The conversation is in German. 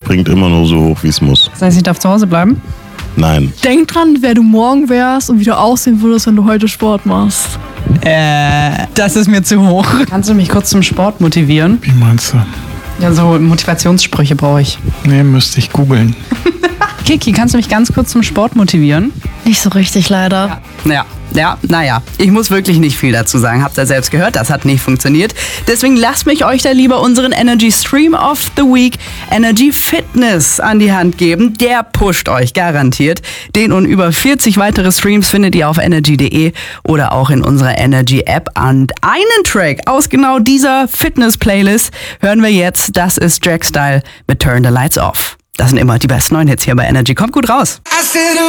springt immer nur so hoch, wie es muss. Das heißt, ich darf zu Hause bleiben? Nein. Denk dran, wer du morgen wärst und wie du aussehen würdest, wenn du heute Sport machst. Das ist mir zu hoch. Kannst du mich kurz zum Sport motivieren? Wie meinst du? Ja, so Motivationssprüche brauche ich. Nee, müsste ich googeln. Kiki, kannst du mich ganz kurz zum Sport motivieren? Nicht so richtig, leider. Naja, ich muss wirklich nicht viel dazu sagen. Habt ihr selbst gehört, das hat nicht funktioniert. Deswegen lasst mich euch da lieber unseren Energy Stream of the Week, Energy Fitness, an die Hand geben. Der pusht euch garantiert. Den und über 40 weitere Streams findet ihr auf energy.de oder auch in unserer Energy App. Und einen Track aus genau dieser Fitness-Playlist hören wir jetzt. Das ist Jack Style mit Turn the Lights Off. Das sind immer die besten neuen Hits hier bei Energy. Kommt gut raus.